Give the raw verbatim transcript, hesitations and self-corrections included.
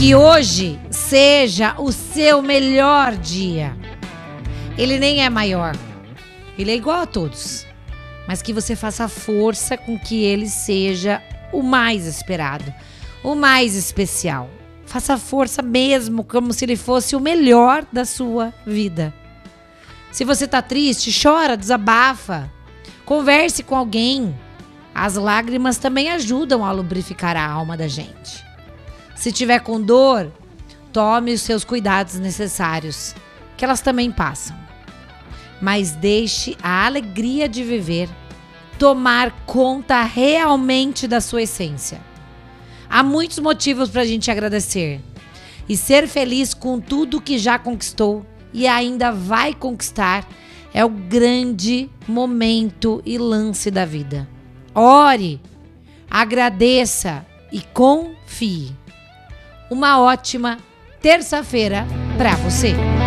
Que hoje seja o seu melhor dia. Ele nem é maior. Ele é igual a todos. Mas que você faça força com que ele seja o mais esperado, o mais especial. Faça força mesmo, como se ele fosse o melhor da sua vida. Se você tá triste, chora, desabafa. Converse com alguém. As lágrimas também ajudam a lubrificar a alma da gente. Se tiver com dor, tome os seus cuidados necessários, que elas também passam. Mas deixe a alegria de viver tomar conta realmente da sua essência. Há muitos motivos para a gente agradecer e ser feliz com tudo que já conquistou e ainda vai conquistar é o grande momento e lance da vida. Ore, agradeça e confie. Uma ótima terça-feira para você.